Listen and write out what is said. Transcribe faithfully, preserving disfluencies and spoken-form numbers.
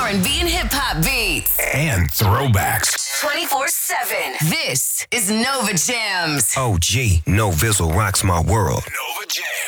R and B and hip-hop beats. And throwbacks. twenty-four seven. This is Nova Jams. O G, No Vizzle rocks my world. Nova Jams.